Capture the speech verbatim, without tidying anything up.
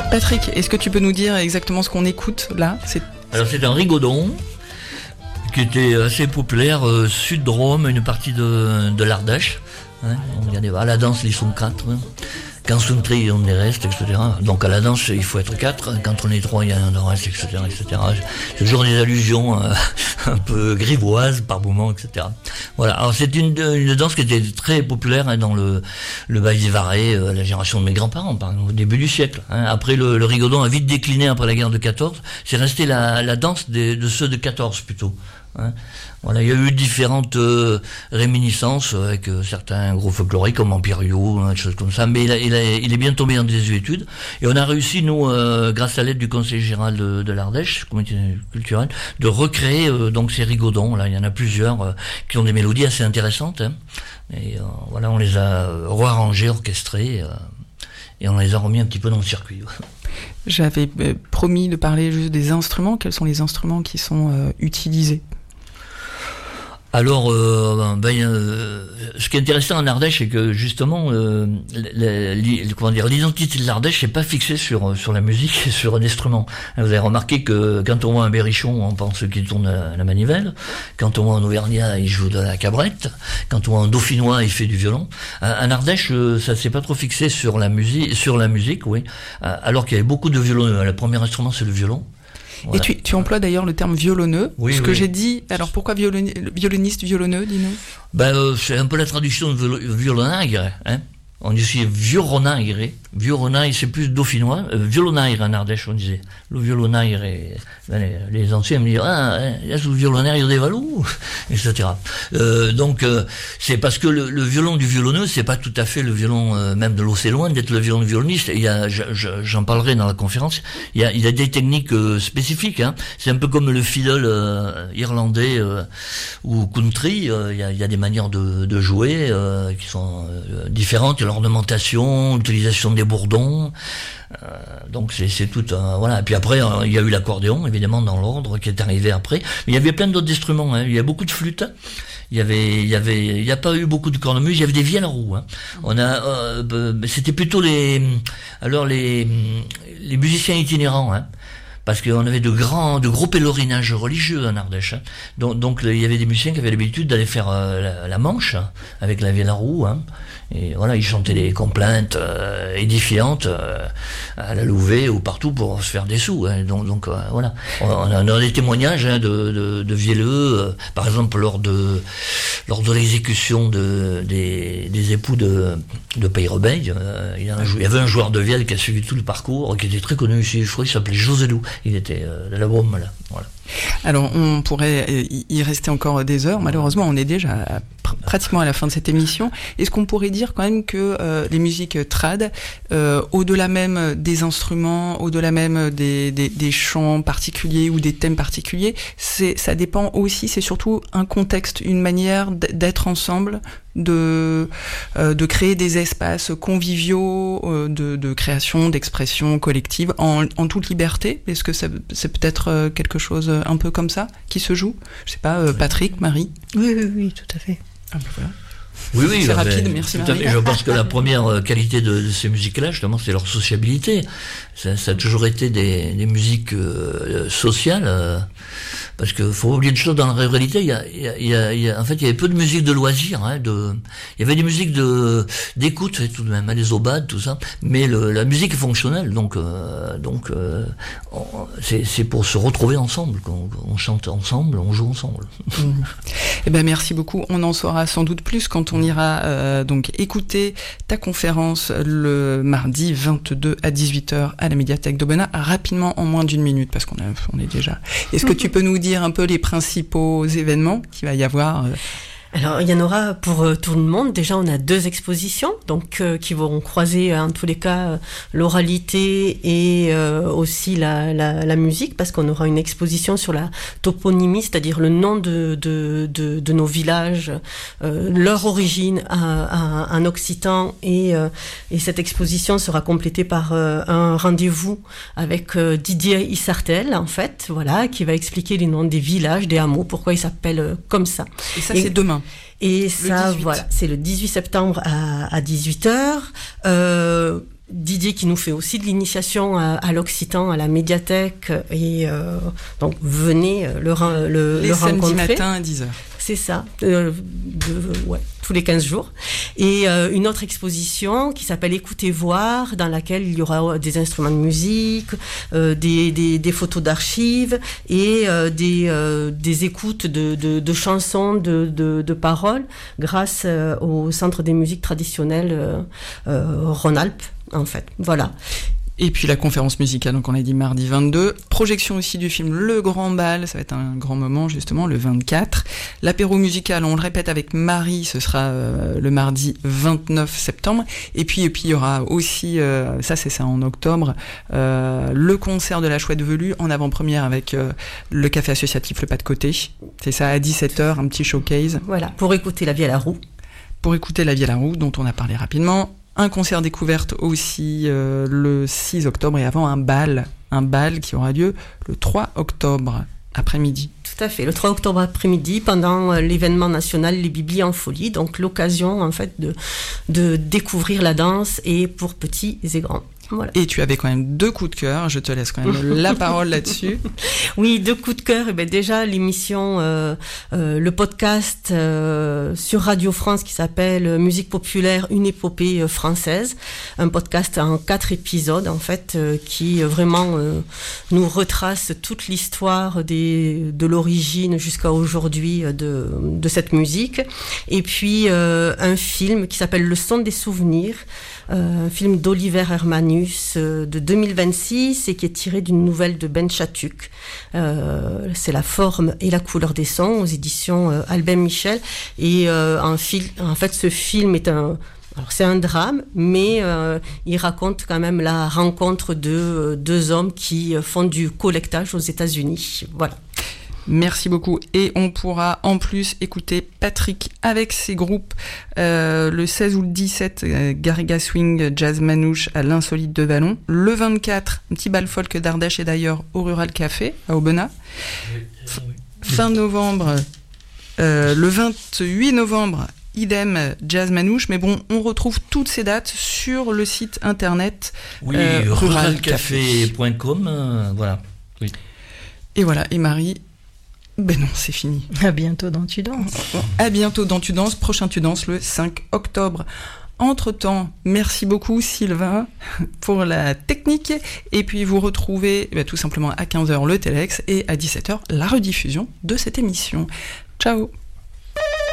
Patrick, est-ce que tu peux nous dire exactement ce qu'on écoute là ? C'est... Alors c'est un rigodon qui était assez populaire, euh, sud de Rome, une partie de, de l'Ardèche. Hein, on y a des, à la danse, ils sont quatre. Hein. Quand country, on est reste, et cetera. Donc à la danse, il faut être quatre. Quand on est trois, il y a un reste, et cetera, et cetera. C'est toujours des allusions euh, un peu grivoises par moments, et cetera. Voilà. Alors c'est une, une danse qui était très populaire hein, dans le le Bail des Varais, euh, la génération de mes grands-parents, par exemple, au début du siècle. Hein. Après le, le rigodon a vite décliné après la guerre de quatorze. C'est resté la, la danse des, de ceux de quatorze plutôt. Hein. Voilà, il y a eu différentes euh, réminiscences avec euh, certains gros folkloriques comme Empiriou, hein, des choses comme ça, mais il, a, il, a, il est bien tombé en désuétude et on a réussi, nous, euh, grâce à l'aide du conseil général de, de l'Ardèche, comité culturel, de recréer euh, donc ces rigodons. Là, il y en a plusieurs euh, qui ont des mélodies assez intéressantes. Hein, et euh, voilà, on les a rearrangés, orchestrés. Euh, Et on les a remis un petit peu dans le circuit. J'avais promis de parler juste des instruments. Quels sont les instruments qui sont euh, utilisés ? Alors, euh, ben, euh, ce qui est intéressant en Ardèche, c'est que justement, euh, la, la, comment dire, l'identité de l'Ardèche n'est pas fixée sur sur la musique et sur un instrument. Vous avez remarqué que quand on voit un berrichon, on pense qu'il tourne à la manivelle. Quand on voit un auvergnat, il joue de la cabrette. Quand on voit un dauphinois, il fait du violon. En Ardèche, ça s'est pas trop fixé sur la musique, sur la musique, oui. Alors qu'il y avait beaucoup de violonneux. Le premier instrument, c'est le violon. Voilà. Et tu, tu emploies d'ailleurs le terme violonneux. Oui, ce oui. que j'ai dit. Alors pourquoi violoni- violoniste, violonneux, dis-nous ? Ben, euh, c'est un peu la traduction de viol- violonagre, hein. On dit aussi violonagre. Violonagre, c'est plus dauphinois. Euh, violonagre en Ardèche, on disait. Le violonagre, et, ben, les, les anciens me disent, ah, il y a sous le violonagre des valous, et cetera. Euh, donc, euh, c'est parce que le, le violon du violonneux, c'est pas tout à fait le violon, euh, même de l'eau, c'est loin d'être le violon du violoniste. Il y a, je, je, j'en parlerai dans la conférence. Il y a, il y a des techniques euh, spécifiques, hein. C'est un peu comme le fiddle euh, irlandais euh, ou country. Euh, il, y a, il y a des manières de, de jouer euh, qui sont euh, différentes. L'ornementation, l'utilisation des bourdons, euh, donc c'est, c'est tout un, voilà. Et puis après, euh, il y a eu l'accordéon, évidemment, dans l'ordre, qui est arrivé après. Mais il y avait plein d'autres instruments, hein. Il y a beaucoup de flûtes. Il y avait, il y avait, il n'y a pas eu beaucoup de cornemuses. Il y avait des vielles à roue, hein. On a, euh, c'était plutôt les, alors les, les musiciens itinérants, hein. Parce qu'on avait de grands, de gros pèlerinages religieux en Ardèche. Hein. Donc, donc, il y avait des musiciens qui avaient l'habitude d'aller faire euh, la, la Manche, hein, avec la vielle à roue, hein. Et voilà, ils chantaient des complaintes euh, édifiantes euh, à la Louvet ou partout pour se faire des sous. Hein. Donc, donc euh, voilà, on, on a des témoignages hein, de, de, de vielleux, euh, par exemple lors de lors de l'exécution de des, des époux de de Peyrebeil. Euh, il, y a un, il y avait un joueur de vielle qui a suivi tout le parcours, qui était très connu ici. Je crois qu'il s'appelait José Lou. Il était euh, de la Brome là. Voilà. Alors, on pourrait y rester encore des heures. Malheureusement, on est déjà pr- pratiquement à la fin de cette émission. Est-ce qu'on pourrait dire quand même que euh, les musiques trad, euh, au-delà même des instruments, au-delà même des, des, des chants particuliers ou des thèmes particuliers, c'est, ça dépend aussi, c'est surtout un contexte, une manière d'être ensemble, de euh, de créer des espaces conviviaux, euh, de, de création, d'expression collective en, en toute liberté. Est-ce que ça, c'est peut-être euh, quelque chose un peu comme ça qui se joue ? Je sais pas, euh, Patrick, Marie ? Oui, oui, oui, tout à fait. Ah ben voilà. Oui, oui, c'est ben, rapide, merci tout à Marie. fait. Je pense que la première qualité de, de ces musiques-là, justement, c'est leur sociabilité. Ça, ça a toujours été des, des musiques euh, sociales, euh, parce que faut oublier une chose, dans la réalité, il y a, il y a, il y a, il y a en fait, il y avait peu de musique de loisirs, hein, de, il y avait des musiques de d'écoute tout de même, hein, les obades, tout ça, mais le, la musique est fonctionnelle, donc euh, donc euh, on, c'est, c'est pour se retrouver ensemble, qu'on on chante ensemble, on joue ensemble. Mmh. Eh ben merci beaucoup. On en saura sans doute plus quand on ira euh, donc écouter ta conférence le mardi vingt-deux à dix-huit heures à la médiathèque d'Aubenas, rapidement en moins d'une minute parce qu'on a, on est déjà. Est-ce que tu peux nous dire un peu les principaux événements qu'il va y avoir euh... Alors, il y en aura pour euh, tout le monde. Déjà, on a deux expositions, donc euh, qui vont croiser, euh, en tous les cas, euh, l'oralité et euh, aussi la, la, la musique, parce qu'on aura une exposition sur la toponymie, c'est-à-dire le nom de, de, de, de nos villages, euh, leur origine à, à, en occitan, et, euh, et cette exposition sera complétée par euh, un rendez-vous avec euh, Didier Issartel, en fait, voilà, qui va expliquer les noms des villages, des hameaux, pourquoi ils s'appellent euh, comme ça. Et ça, et, c'est demain. Et ça, voilà, c'est le dix-huit septembre à, à dix-huit heures. Euh, Didier qui nous fait aussi de l'initiation à, à l'Occitan, à la médiathèque, et euh, donc venez le, le, les le rencontrer. Les samedis matins à dix heures. C'est ça, euh, de, ouais, tous les quinze jours. Et euh, une autre exposition qui s'appelle Écoutez voir, dans laquelle il y aura des instruments de musique, euh, des, des, des photos d'archives et euh, des, euh, des écoutes de, de, de chansons, de, de, de paroles, grâce euh, au Centre des musiques traditionnelles euh, euh, Rhône-Alpes, en fait. Voilà. Et puis la conférence musicale, donc on a dit mardi vingt-deux. Projection aussi du film Le Grand Bal, ça va être un grand moment justement, le vingt-quatre. L'apéro musical, on le répète avec Marie, ce sera euh, le mardi vingt-neuf septembre. Et puis et puis il y aura aussi, euh, ça c'est ça en octobre, euh, le concert de la Chouette Velue en avant-première avec euh, le café associatif Le Pas de Côté. C'est ça à dix-sept heures, un petit showcase. Voilà, pour écouter La Vie à la Roue. Pour écouter La Vie à la Roue, dont on a parlé rapidement. Un concert découverte aussi euh, le six octobre et avant un bal, un bal qui aura lieu le trois octobre après-midi. Tout à fait, le trois octobre après-midi, pendant euh, l'événement national Les Biblis en folie, donc l'occasion en fait de, de découvrir la danse et pour petits et grands. Voilà. Et tu avais quand même deux coups de cœur, je te laisse quand même la parole là-dessus. Oui, deux coups de cœur. Et ben déjà l'émission, euh, euh, le podcast euh, sur Radio France qui s'appelle Musique populaire, une épopée française, un podcast en quatre épisodes en fait euh, qui vraiment euh, nous retrace toute l'histoire des de l'origine jusqu'à aujourd'hui de de cette musique. Et puis euh, un film qui s'appelle Le son des souvenirs. Euh, un film d'Oliver Hermanus euh, de deux mille vingt-six et qui est tiré d'une nouvelle de Ben Chatuk. Euh, c'est La forme et la couleur des sons aux éditions euh, Albin Michel. Et euh, en, fil- en fait, ce film est un... Alors c'est un drame, mais euh, il raconte quand même la rencontre de euh, deux hommes qui font du collectage aux États-Unis. Voilà. Merci beaucoup. Et on pourra en plus écouter Patrick avec ses groupes euh, le seize ou le dix-sept, euh, Garriga Swing, Jazz Manouche à l'Insolite de Vallon. Le vingt-quatre, un petit bal folk d'Ardèche et d'ailleurs au Rural Café à Aubenas. F- fin novembre, euh, le vingt-huit novembre, idem Jazz Manouche. Mais bon, on retrouve toutes ces dates sur le site internet oui, euh, rural café point com. Euh, voilà. Oui. Et voilà, et Marie... Ben non, c'est fini. À bientôt dans Tu danses. À bientôt dans Tu danses. Prochain Tu danses le cinq octobre. Entre-temps, merci beaucoup Sylvain pour la technique. Et puis vous retrouvez ben, tout simplement à quinze heures le Telex et à dix-sept heures la rediffusion de cette émission. Ciao.